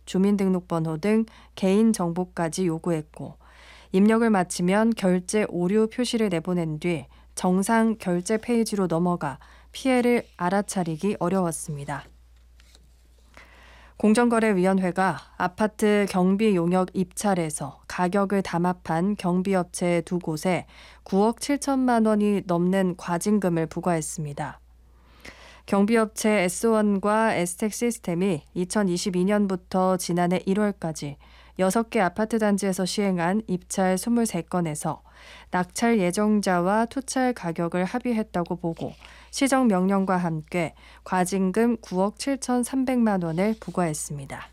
주민등록번호 등 개인정보까지 요구했고 입력을 마치면 결제 오류 표시를 내보낸 뒤 정상 결제 페이지로 넘어가 피해를 알아차리기 어려웠습니다. 공정거래위원회가 아파트 경비 용역 입찰에서 가격을 담합한 경비업체 두 곳에 9억 7천만 원이 넘는 과징금을 부과했습니다. 경비업체 S1과 에스텍 시스템이 2022년부터 지난해 1월까지 6개 아파트 단지에서 시행한 입찰 23건에서 낙찰 예정자와 투찰 가격을 합의했다고 보고 시정명령과 함께 과징금 9억 7,300만 원을 부과했습니다.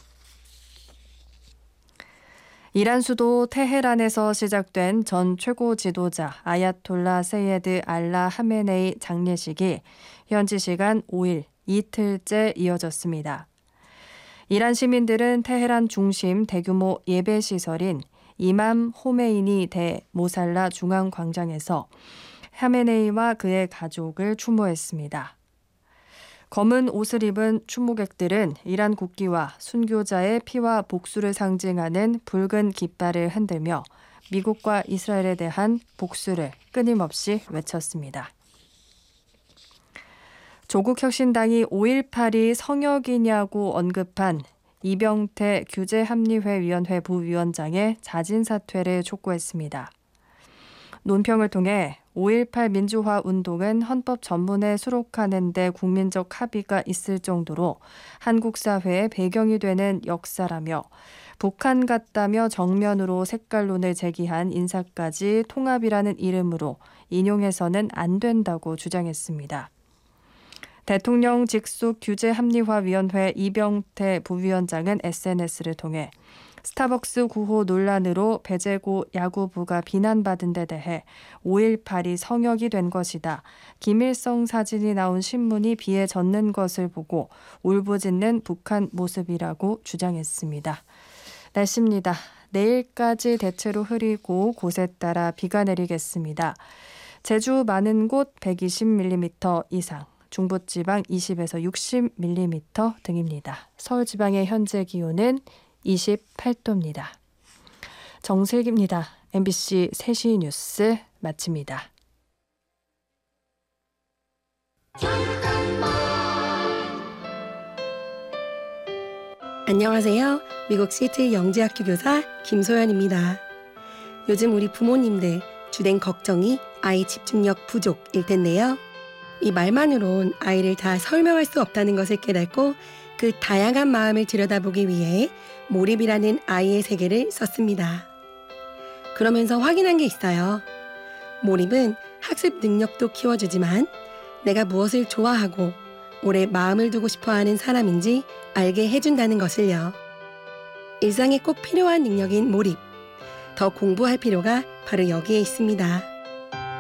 이란 수도 테헤란에서 시작된 전 최고 지도자 아야톨라 세예드 알라 하메네이 장례식이 현지 시간 5일 이틀째 이어졌습니다. 이란 시민들은 테헤란 중심 대규모 예배시설인 이맘 호메이니 대 모살라 중앙광장에서 하메네이와 그의 가족을 추모했습니다. 검은 옷을 입은 추모객들은 이란 국기와 순교자의 피와 복수를 상징하는 붉은 깃발을 흔들며 미국과 이스라엘에 대한 복수를 끊임없이 외쳤습니다. 조국혁신당이 5.18이 성역이냐고 언급한 이병태 규제합리회위원회 부위원장의 자진 사퇴를 촉구했습니다. 논평을 통해 5.18 민주화 운동은 헌법 전문에 수록하는 데 국민적 합의가 있을 정도로 한국 사회의 배경이 되는 역사라며 북한 같다며 정면으로 색깔론을 제기한 인사까지 통합이라는 이름으로 인용해서는 안 된다고 주장했습니다. 대통령 직속 규제합리화위원회 이병태 부위원장은 SNS를 통해 스타벅스 구호 논란으로 배재고 야구부가 비난받은 데 대해 5.18이 성역이 된 것이다. 김일성 사진이 나온 신문이 비에 젖는 것을 보고 울부짖는 북한 모습이라고 주장했습니다. 날씨입니다. 내일까지 대체로 흐리고 곳에 따라 비가 내리겠습니다. 제주 많은 곳 120mm 이상, 중부지방 20에서 60mm 등입니다. 서울지방의 현재 기온은 28도입니다. 정슬기입니다. MBC 3시 뉴스 마칩니다. 안녕하세요. 미국 시애틀 영재학교 교사 김소연입니다. 요즘 우리 부모님들 주된 걱정이 아이 집중력 부족일 텐데요. 이 말만으론 아이를 다 설명할 수 없다는 것을 깨닫고 그 다양한 마음을 들여다보기 위해 몰입이라는 아이의 세계를 썼습니다. 그러면서 확인한 게 있어요. 몰입은 학습 능력도 키워주지만 내가 무엇을 좋아하고 오래 마음을 두고 싶어하는 사람인지 알게 해준다는 것을요. 일상에 꼭 필요한 능력인 몰입. 더 공부할 필요가 바로 여기에 있습니다.